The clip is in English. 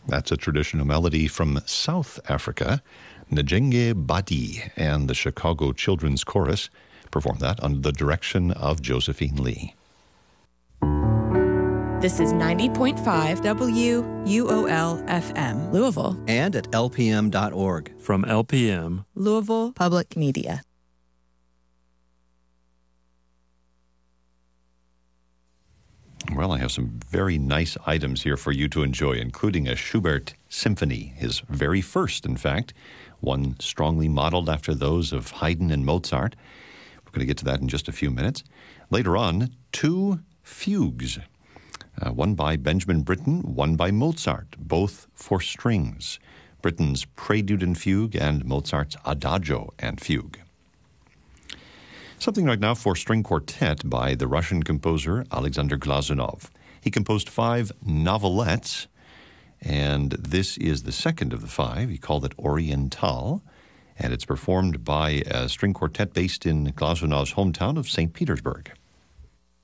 That's a traditional melody from South Africa. Njenge Badi and the Chicago Children's Chorus performed that under the direction of Josephine Lee. This is 90.5 WUOL-FM, Louisville. And at lpm.org. From LPM, Louisville Public Media. Well, I have some very nice items here for you to enjoy, including a Schubert symphony, his very first, in fact, one strongly modeled after those of Haydn and Mozart. We're going to get to that in just a few minutes. Later on, two fugues, one by Benjamin Britten, one by Mozart, both for strings. Britten's Prelude and Fugue and Mozart's Adagio and Fugue. Something right now for string quartet by the Russian composer Alexander Glazunov. He composed 5 novelettes, and this is the second of the 5. He called it Oriental, and it's performed by a string quartet based in Glazunov's hometown of St. Petersburg.